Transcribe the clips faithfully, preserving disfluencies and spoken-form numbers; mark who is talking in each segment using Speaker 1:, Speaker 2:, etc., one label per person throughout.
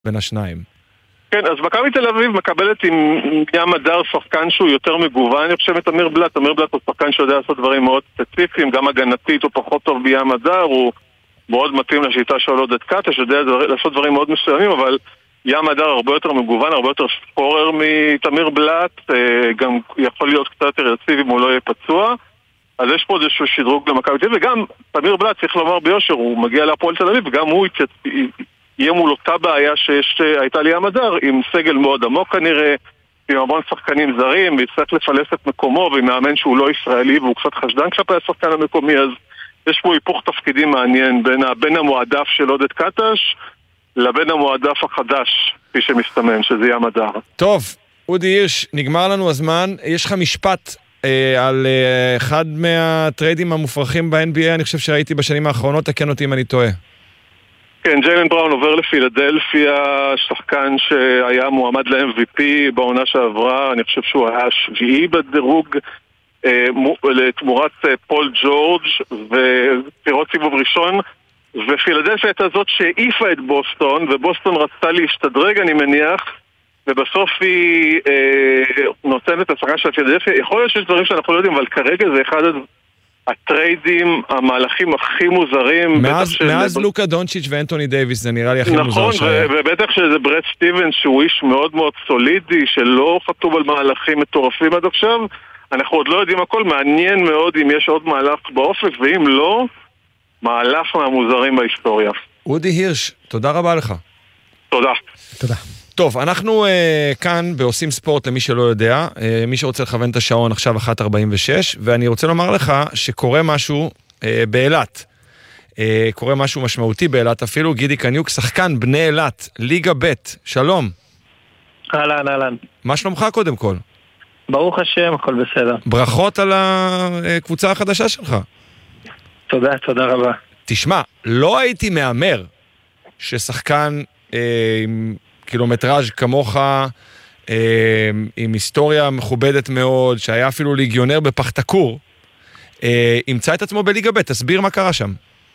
Speaker 1: בין השניים.
Speaker 2: כן, אז מכבי תל אביב מקבלת עם ים הדר שחקן שהוא יותר מגוון, אני חושב את אמיר בלט, אמיר בלט הוא שחקן שיודע לעשות דברים מאוד ספציפיים, גם הגנתית הוא פחות טוב בים הדר, הוא מאוד מתאים לשיטה של עודד קטש, יודע לעשות דברים מאוד מסוימים, אבל ים הדר הרבה יותר מגוון, הרבה יותר ספורר מתמיר בלט, גם יכול להיות קצת יותר יציב אם הוא לא יהיה פצוע, אז יש פה איזשהו שדרוג למכבי תל אביב, וגם תמיר בלט, צריך לומר ביושר, הוא מגיע להפועל תל אביב, וגם הוא יהיה מול אותה בעיה שהייתה לי המדר, עם סגל מאוד עמוק כנראה, עם המון שחקנים זרים, ויצטרך לפלס את מקומו, ומאמן שהוא לא ישראלי, והוא קצת חשדן כלפי השחקן המקומי, אז יש פה היפוך תפקידים מעניין בין, בין המועדף של עודד קטש, לבין המועדף החדש, כפי שמסתמן, שזה יהיה המדר.
Speaker 1: טוב, אודי הירש, נגמר לנו הזמן, יש לך משפט אה, על אה, אחד מהטריידים המופרכים ב-אן בי איי, אני חושב שראיתי בשנים האחרונות, תקן אותי אם אני טועה.
Speaker 2: כן, ג'יילן בראון עובר לפילדלפיה, שחקן שהיה מועמד ל-אם וי פי בעונה שעברה, אני חושב שהוא היה שביעי בדירוג אה, לתמורת אה, פול ג'ורג' ופירות סיבוב ראשון, ופילדלפיה הייתה זאת שהעיפה את בוסטון, ובוסטון רצתה להשתדרג אני מניח, ובסוף היא אה, נותנת את השחקן של פילדלפיה. יכול להיות שיש דברים שאנחנו לא יודעים, אבל כרגע זה אחד הטריידים, המהלכים הכי מוזרים.
Speaker 1: מאז, מאז של... לוקה דונצ'יץ' ואנטוני דייביס, זה נראה לי הכי נכון, מוזר שהיה.
Speaker 2: נכון, ובטח שזה ברד סטיבנס, שהוא איש מאוד מאוד סולידי, שלא חתום על מהלכים מטורפים עד עכשיו. אנחנו עוד לא יודעים הכל, מעניין מאוד אם יש עוד מהלך באופק, ואם לא, מהלך מהמוזרים בהיסטוריה.
Speaker 1: אודי הירש, תודה רבה לך.
Speaker 2: תודה.
Speaker 1: תודה. טוב, אנחנו uh, כאן בעושים ספורט למי שלא יודע, uh, מי שרוצה לכוון את השעון עכשיו אחת ארבעים ושש, ואני רוצה לומר לך שקורה משהו uh, באילת, uh, קורה משהו משמעותי באילת, אפילו גידי קניוק, שחקן בני אילת, ליגה ב', שלום.
Speaker 3: אהלן, אהלן.
Speaker 1: מה שלומך קודם כל?
Speaker 3: ברוך השם, הכל בסדר.
Speaker 1: ברכות על הקבוצה החדשה שלך.
Speaker 3: תודה, תודה רבה.
Speaker 1: תשמע, לא הייתי מאמר ששחקן אה, עם קילומטראז' כמוך, אה, עם היסטוריה מכובדת מאוד, שהיה אפילו ליגיונר בפחתקור, אה, ימצא את עצמו בליגה ב', תסביר מה קרה שם.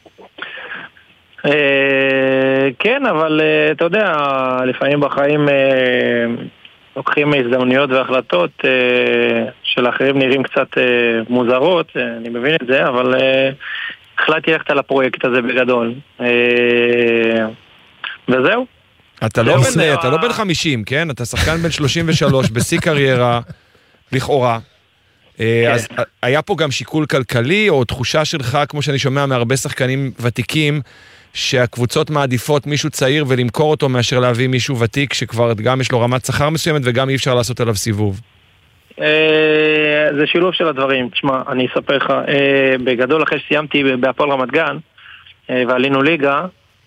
Speaker 3: אה, כן, אבל אה, אתה יודע, לפעמים בחיים... אה, לוקחים הזדמנויות והחלטות אה, של אחרים נראים קצת אה, מוזרות, אה, אני מבין את זה, אבל אה, החלטתי ללכת על הפרויקט הזה בגדול. אה, וזהו.
Speaker 1: אתה לא בן, אתה לא בן חמישים, כן? אתה שחקן בן שלושים ושלוש, בשיא קריירה, לכאורה. אה, אז היה פה גם שיקול כלכלי, או תחושה שלך, כמו שאני שומע מהרבה שחקנים ותיקים, שהקבוצות מעדיפות מישהו צעיר ולמכור אותו מאשר להביא מישהו ותיק שכבר גם יש לו רמת שכר מסוימת וגם אי אפשר לעשות עליו סיבוב.
Speaker 3: זה שילוב של הדברים. תשמע, אני אספר לך, בגדול אחרי שסיימתי בהפועל רמת גן ועלינו ליגה,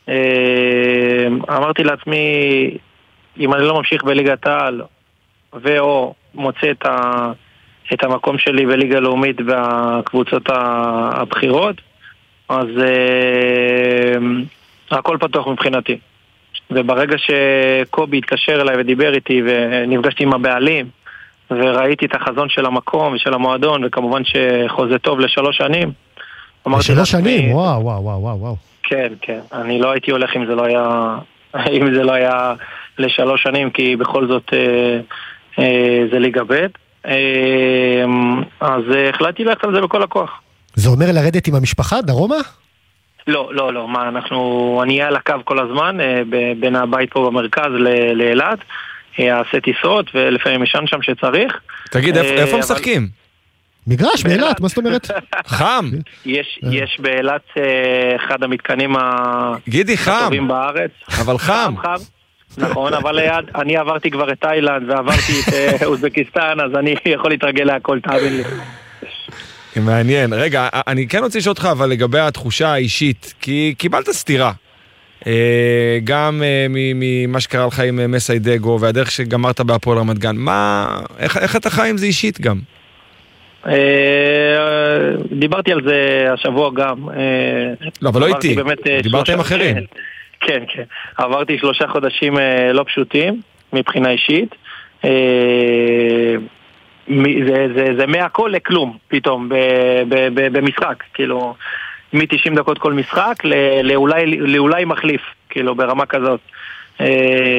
Speaker 3: אמרתי לעצמי, אם אני לא ממשיך בליגת העל ואו מוצא את, ה, את המקום שלי בליגה לאומית והקבוצות הבחירות, אז uh, הכל פתוח מבחינתי. וברגע שקובי התקשר אליי ודיבר איתי ונפגשתי עם הבעלים וראיתי את החזון של המקום ושל המועדון, וכמובן שחוזה טוב לשלוש שנים,
Speaker 4: לשלוש שנים? וואו, וואו, וואו, וואו.
Speaker 3: כן, כן. אני לא הייתי הולך אם זה לא היה, אם זה לא היה לשלוש שנים, כי בכל זאת אה, אה, זה ליגה ב'. אה, אז החלטתי ללכת על זה בכל הכוח. זה אומר
Speaker 4: לרדת עם המשפחה, דרומה?
Speaker 3: לא, לא, לא. מה, אנחנו, אני אהיה על הקו כל הזמן, בין הבית פה במרכז לאילת, אעשה טיסות, ולפעמים ישן שם שצריך.
Speaker 1: תגיד, איפה משחקים?
Speaker 4: מגרש, באילת, מה זאת אומרת?
Speaker 1: חם.
Speaker 3: יש באילת אחד המתקנים הטובים בארץ.
Speaker 1: אבל חם.
Speaker 3: נכון, אבל אני עברתי כבר את תאילנד, ועברתי את אוזבקיסטן, אז אני יכול להתרגל להכל, תאמין לי.
Speaker 1: מעניין. רגע, אני כן רוצה לשאול אותך, אבל לגבי התחושה האישית, כי קיבלת סתירה. גם ממה שקרה לך עם מסיידגו, והדרך שגמרת בהפועל רמת גן. מה, איך אתה חי עם זה אישית גם?
Speaker 3: דיברתי על זה השבוע גם.
Speaker 1: לא, אבל לא איתי. דיברת עם אחרים.
Speaker 3: כן, כן. עברתי שלושה חודשים לא פשוטים, מבחינה אישית. זה, זה, זה מהכל לכלום, פתאום, ב, ב, ב, במשחק, כאילו, מ-תשעים דקות כל משחק, לאולי, לאולי מחליף, כאילו, ברמה כזאת. אה,